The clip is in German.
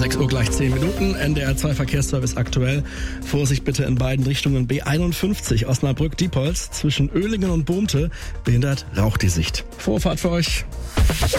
6 Uhr gleich 10 Minuten. NDR 2 Verkehrsservice aktuell. Vorsicht bitte in beiden Richtungen. B51 Osnabrück-Diepholz zwischen Oehlingen und Bohmte behindert Rauch die Sicht. Vorfahrt für euch.